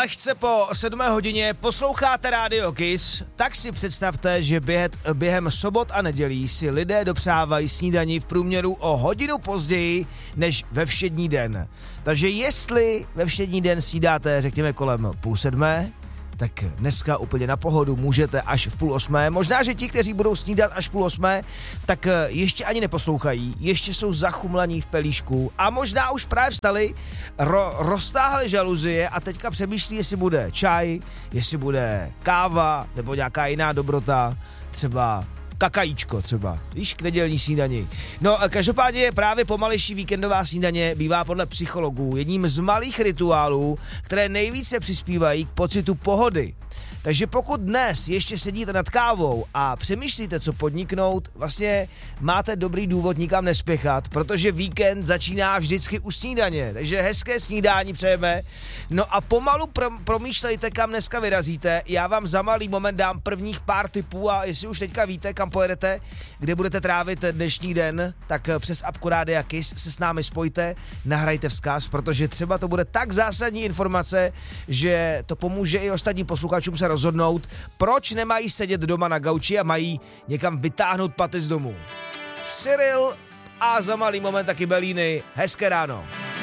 lehce po 7 hodině posloucháte Radio Kiss, tak si představte, že během sobot a nedělí si lidé dopřávají snídani v průměru o hodinu později než ve všední den. Takže jestli ve všední den snídáte, řekněme, kolem 6:30, tak dneska úplně na pohodu můžete až v 7:30. Možná, že ti, kteří budou snídat až v 7:30, tak ještě ani neposlouchají, ještě jsou zachumlaní v pelíšku a možná už právě vstali, roztáhli žaluzie a teďka přemýšlí, jestli bude čaj, jestli bude káva nebo nějaká jiná dobrota, třeba kakajíčko třeba, víš, k nedělní snídani. No, každopádně právě pomalejší víkendová snídaně bývá podle psychologů jedním z malých rituálů, které nejvíce přispívají k pocitu pohody. Takže pokud dnes ještě sedíte nad kávou a přemýšlíte, co podniknout, vlastně máte dobrý důvod nikam nespěchat, protože víkend začíná vždycky u snídaně. Takže hezké snídání přejeme. No a pomalu promýšlejte, kam dneska vyrazíte. Já vám za malý moment dám prvních pár tipů a jestli už teďka víte, kam pojedete, kde budete trávit dnešní den, tak přes apku Rádia Kiss se s námi spojte, nahrajte vzkaz, protože třeba to bude tak zásadní informace, že to pomůže i ostatním posluchačům se rozhodnout, proč nemají sedět doma na gauči a mají někam vytáhnout paty z domu. Cyril a za malý moment taky Bellini. Hezké ráno.